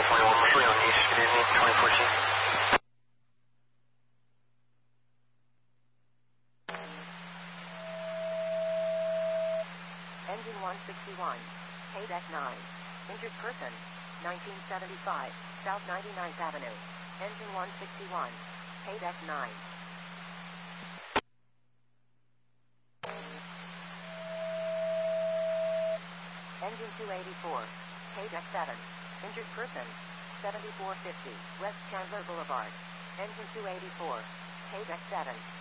41, Marshall East, good evening, 2014. Engine 161, Paydeck 9. Injured person, 1975, South 99th Avenue. Engine 161, Paydeck 9. Engine 284, Paydeck 7. Injured person, 7450, West Chandler Boulevard. Engine 284, Paydeck 7.